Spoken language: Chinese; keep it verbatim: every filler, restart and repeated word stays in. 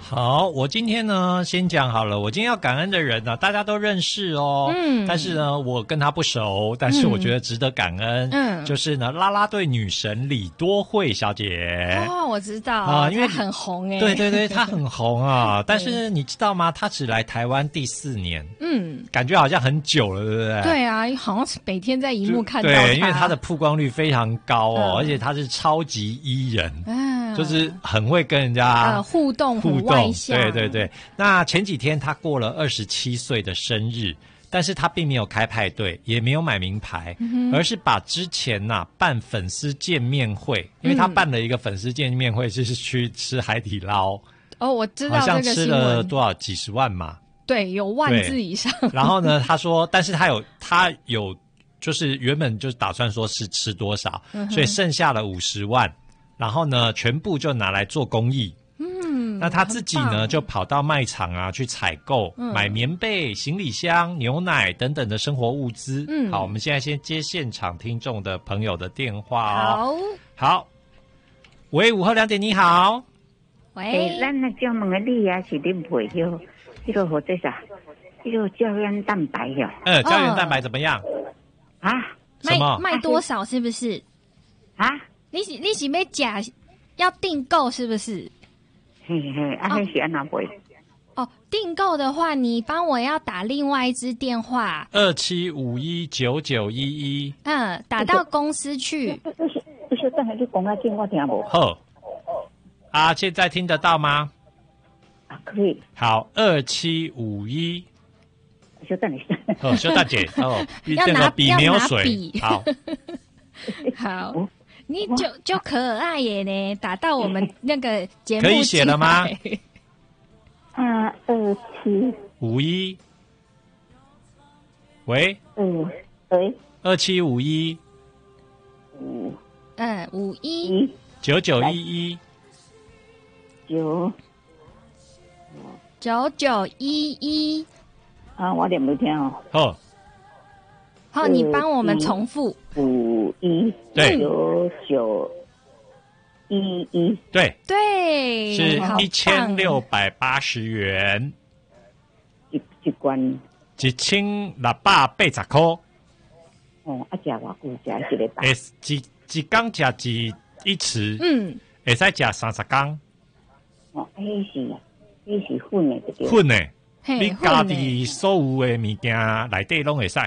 好，我今天呢先讲好了，我今天要感恩的人呢、啊，大家都认识哦。嗯，但是呢，我跟他不熟，但是我觉得值得感恩。嗯，就是呢，啦啦队女神李多慧小姐。 哦，我知道啊、呃，因为很红哎、欸。 对对对，她很红啊。但是你知道吗？她只来台湾第四年。嗯，感觉好像很久了，对不对？ 对啊，好像是每天在荧幕看到她。 对，因为她的曝光率非常高哦，嗯、而且她是超级艺人。嗯。就是很会跟人家、 呃、互动， 互动， 很外向。 对对对。那前几天他过了二十七岁的生日，但是他并没有开派对，也没有买名牌，嗯、而是把之前呐、啊、办粉丝见面会，因为他办了一个粉丝见面会，就是去吃海底捞。 哦，我知道这个新闻， 好像吃了多少几十万嘛？ 对，有万字以上。 然后呢，他说，但是他有他有，就是原本就打算说是吃多少，嗯、所以剩下了五十万。然后呢，全部就拿来做公益。嗯，那他自己呢，就跑到卖场啊去采购，嗯、买棉被、行李箱、牛奶等等的生活物资。嗯，好，我们现在先接现场听众的朋友的电话哦。好，好，喂，午后两点，你好。 喂，咱那种两个你也是啉配药，这个或者啥，这个胶原蛋白哟。 呃，胶原蛋白怎么样？ 啊？ 什么？ 卖多少？是不是？ 啊？ 你是你是要假要订购是不是？ 嘿嘿，啊，那是安怎买？ 哦，订购的话，你帮我要打另外一支电话， 二七五一九九一一。 嗯，打到公司去。 不是不是，等下你讲啊，听我听无？ 好，啊，现在听得到吗？ 啊，可以。 好，二七五一。 小等一下。 哦，小大姐，哦，这个笔没有水。好， 好。你就就可爱耶呢，打到我们那个节目可以写了吗？ 啊，二七五一，喂， 嗯，喂， 二七五一， 五， 嗯，五一九九一一， 九九九一一， 啊，我连没听哦。 好。 好，你帮我们重复五一对九九一一对对， 是一千六百八十元， 一一罐一千六百八十块。 哦，啊，食偌久食一个吧？ 诶，一一缸食一一匙，嗯，会使食三十缸。 哦，迄是迄是粉的，对。 粉的，你家己所有的物件内底拢会使。